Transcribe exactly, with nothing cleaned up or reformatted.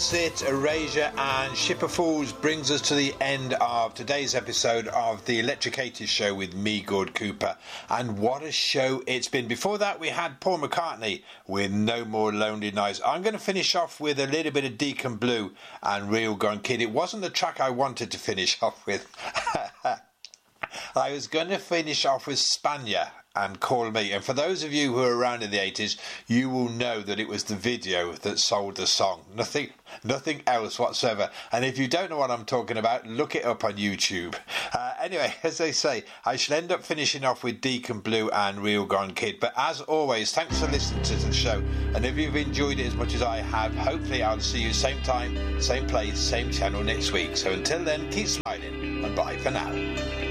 that's it. Erasure and Ship of Fools brings us to the end of today's episode of the Electricated Show with me, Gord Cooper. And what a show it's been. Before that, we had Paul McCartney with No More Lonely Nights. I'm going to finish off with a little bit of Deacon Blue and Real Gone Kid. It wasn't the track I wanted to finish off with. I was going to finish off with Spania and Call Me, and for those of you who are around in the eighties, you will know that it was the video that sold the song, nothing nothing else whatsoever. And if you don't know what I'm talking about, look it up on YouTube. Uh, anyway, as they say, I shall end up finishing off with Deacon Blue and Real Gone Kid. But as always, thanks for listening to the show, and if you've enjoyed it as much as I have, hopefully I'll see you same time, same place, same channel next week. So until then, keep smiling and bye for now.